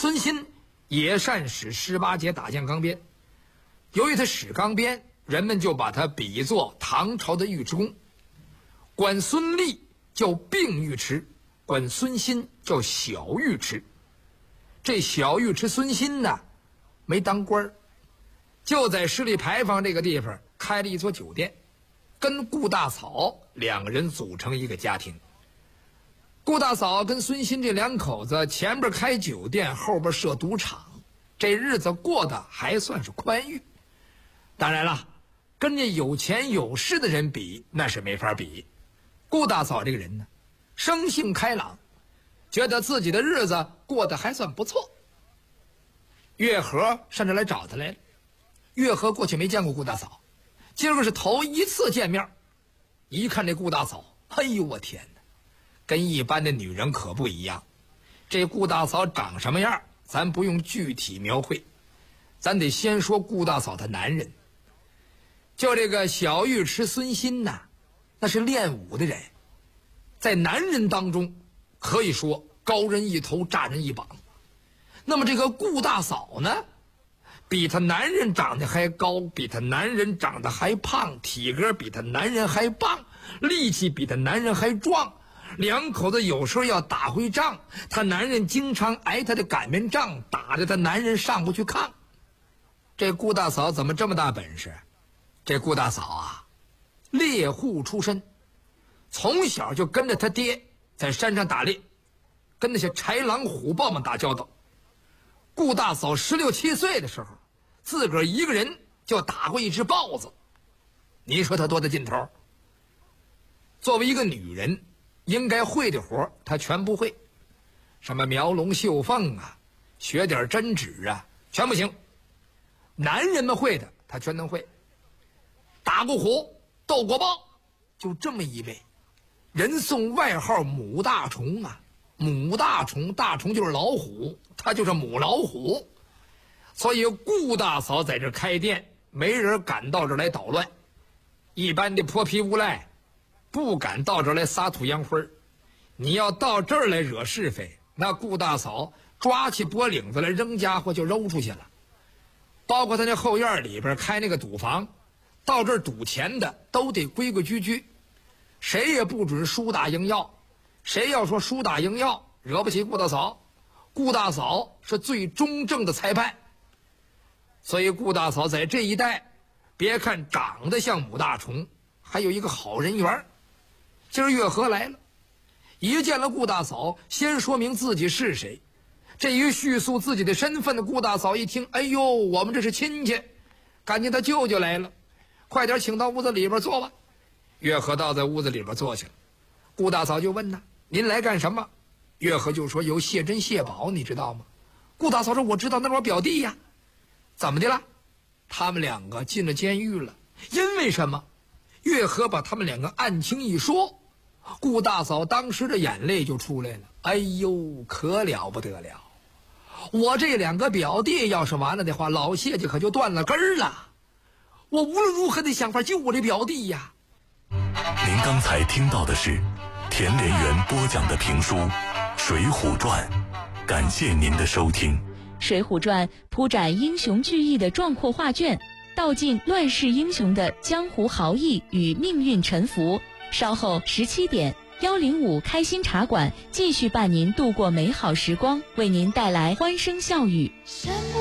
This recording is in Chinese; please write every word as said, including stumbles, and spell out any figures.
孙欣也善使十八节打将钢鞭，由于他使钢鞭，人们就把他比作唐朝的尉迟恭。管孙立叫并尉迟，管孙欣叫小尉迟。这小尉迟孙欣呢，没当官儿，就在十里牌坊这个地方开了一所酒店，跟顾大嫂两个人组成一个家庭。顾大嫂跟孙欣这两口子前边开酒店，后边设赌场，这日子过得还算是宽裕。当然了，跟那有钱有势的人比，那是没法比。顾大嫂这个人呢，生性开朗，觉得自己的日子过得还算不错。月和甚至来找他来了。月和过去没见过顾大嫂，今儿个是头一次见面。一看这顾大嫂，哎呦我天哪，跟一般的女人可不一样。这顾大嫂长什么样，咱不用具体描绘，咱得先说顾大嫂的男人。就这个小尉迟孙欣呐，那是练武的人，在男人当中可以说高人一头，炸人一膀。那么这个顾大嫂呢，比他男人长得还高，比他男人长得还胖，体格比他男人还棒，力气比他男人还壮。两口子有时候要打回仗，他男人经常挨他的擀面杖，打得他男人上不去炕。这顾大嫂怎么这么大本事？这顾大嫂啊，猎户出身，从小就跟着他爹在山上打猎，跟那些豺狼虎豹们打交道。顾大嫂十六七岁的时候，自个儿一个人就打过一只豹子，你说他多大劲头？作为一个女人，应该会的活她全不会，什么描龙绣凤啊，学点针指啊，全不行。男人们会的她全能会。打过虎，斗过豹，就这么一位，人送外号母大虫啊。母大虫，大虫就是老虎，他就是母老虎。所以顾大嫂在这开店，没人敢到这儿来捣乱。一般的泼皮无赖不敢到这儿来撒土扬灰，你要到这儿来惹是非，那顾大嫂抓起脖领子来扔家伙就扔出去了。包括他那后院里边开那个赌房，到这儿赌钱的都得规规矩矩，谁也不准输打赢要。谁要说输打赢要，惹不起顾大嫂。顾大嫂是最中正的裁判，所以顾大嫂在这一代，别看长得像母大虫，还有一个好人缘。今儿月和来了，一见了顾大嫂，先说明自己是谁。这一叙述自己的身份的顾大嫂一听，哎呦，我们这是亲戚，赶紧他舅舅来了，快点请到屋子里边坐吧。月和倒在屋子里边坐下了。顾大嫂就问他，您来干什么？月和就说有谢珍谢宝，你知道吗？顾大嫂说我知道，那是我表弟呀。怎么的了？他们两个进了监狱了。因为什么？月和把他们两个案情一说，顾大嫂当时的眼泪就出来了。哎呦，可了不得了，我这两个表弟要是完了的话，老谢家可就断了根儿了。我无论如何得想法救我这表弟呀。 您刚才听到的是田连元播讲的评书《水浒传》，感谢您的收听。 《水浒传》铺展英雄巨义的壮阔画卷，道尽乱世英雄的江湖豪义与命运沉浮。稍后十七点，幺零五开心茶馆继续伴您度过美好时光，为您带来欢声笑语。